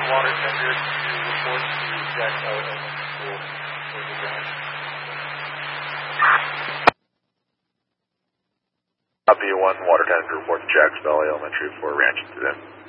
water tender to report to Jack Elementary School for the ground. Copy 1, water tender to report to Jacksonville Elementary for ranch incident.